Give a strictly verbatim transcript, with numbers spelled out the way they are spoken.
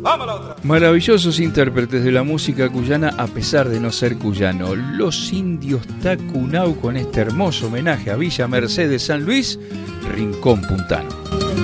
Vamos a la otra. Maravillosos intérpretes de la música cuyana a pesar de no ser cuyano. Los Indios Tacunau con este hermoso homenaje a Villa Mercedes San Luis, Rincón Puntano.